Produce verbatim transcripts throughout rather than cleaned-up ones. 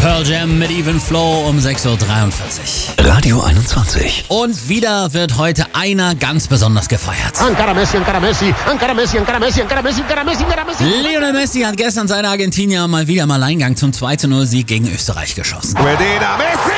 Pearl Jam mit Even Flow um sechs Uhr dreiundvierzig. Radio einundzwanzig. Und wieder wird heute einer ganz besonders gefeiert. Ancora Messi, ancora Messi, ancora Messi, ancora Messi, ancora Messi, ancora Messi, ancora Messi. Lionel Messi hat gestern seine Argentinier mal wieder im Alleingang zum zwei zu null Sieg gegen Österreich geschossen. Medina, Messi!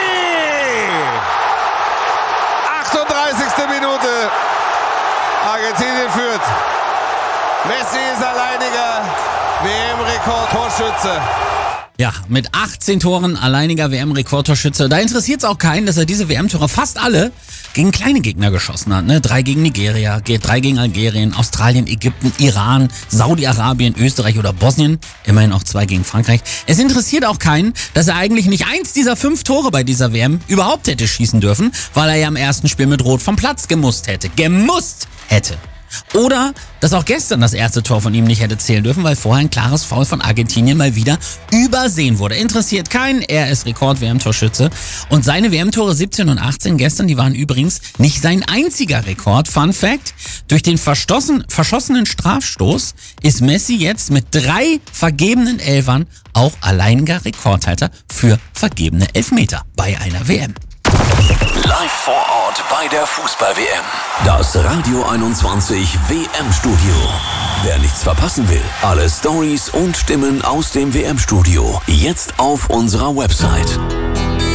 achtunddreißigste Minute. Argentinien führt. Messi ist alleiniger W M-Rekord-Torschütze. Ja, mit achtzehn Toren alleiniger W M-Rekordtorschütze. Da interessiert es auch keinen, dass er diese W M-Tore fast alle gegen kleine Gegner geschossen hat. Ne? Drei gegen Nigeria, drei gegen Algerien, Australien, Ägypten, Iran, Saudi-Arabien, Österreich oder Bosnien. Immerhin auch zwei gegen Frankreich. Es interessiert auch keinen, dass er eigentlich nicht eins dieser fünf Tore bei dieser W M überhaupt hätte schießen dürfen, weil er ja im ersten Spiel mit Rot vom Platz gemusst hätte. Gemusst hätte. Oder, dass auch gestern das erste Tor von ihm nicht hätte zählen dürfen, weil vorher ein klares Foul von Argentinien mal wieder übersehen wurde. Interessiert keinen, er ist Rekord-W M-Torschütze. Und seine W M-Tore siebzehn und achtzehn gestern, die waren übrigens nicht sein einziger Rekord. Fun Fact, durch den verstoßen, verschossenen Strafstoß ist Messi jetzt mit drei vergebenen Elfern auch alleiniger Rekordhalter für vergebene Elfmeter bei einer W M. Live vor Ort bei der Fußball-W M. Das Radio einundzwanzig W M-Studio. Wer nichts verpassen will, alle Stories und Stimmen aus dem W M-Studio jetzt auf unserer Website